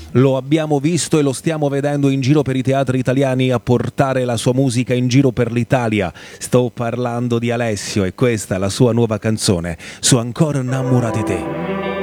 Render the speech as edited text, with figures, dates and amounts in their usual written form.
Lo abbiamo visto e lo stiamo vedendo in giro per i teatri italiani a portare la sua musica in giro per l'Italia. Sto parlando di Alessio e questa è la sua nuova canzone su Ancora innamorati te.